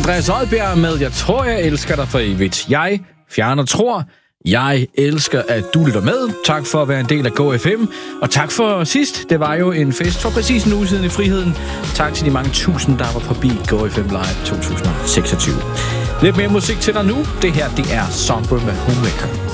Andreas Oddbjerg med Jeg tror, jeg elsker dig for evigt. Jeg fjerner tror. Jeg elsker, at du lytter med. Tak for at være en del af GoFM. Og tak for sidst. Det var jo en fest for præcis en uge siden i Friheden. Tak til de mange tusind, der var forbi GoFM Live 2026. Lidt mere musik til dig nu. Det her, det er Sombre med Homemaker.